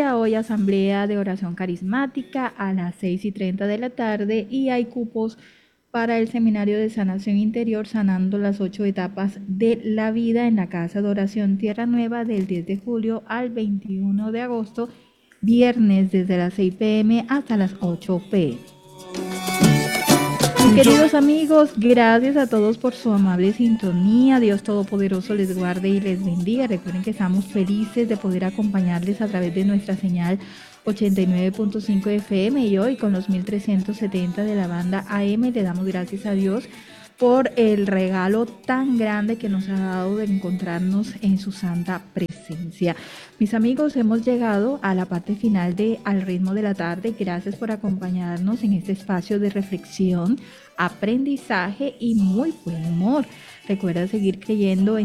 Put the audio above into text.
día, hoy asamblea de oración carismática a las 6:30 de la tarde y hay cupos para el seminario de sanación interior, sanando las 8 etapas de la vida en la Casa de Oración Tierra Nueva del 10 de julio al 21 de agosto, viernes desde las 6 p.m. hasta las 8 p.m. Queridos amigos, gracias a todos por su amable sintonía. Dios Todopoderoso les guarde y les bendiga. Recuerden que estamos felices de poder acompañarles a través de nuestra señal 89.5 FM y hoy con los 1370 de la banda AM le damos gracias a Dios por el regalo tan grande que nos ha dado de encontrarnos en su santa presencia. Mis amigos, hemos llegado a la parte final de Al ritmo de la tarde. Gracias por acompañarnos en este espacio de reflexión, aprendizaje y muy buen humor. Recuerda seguir creyendo en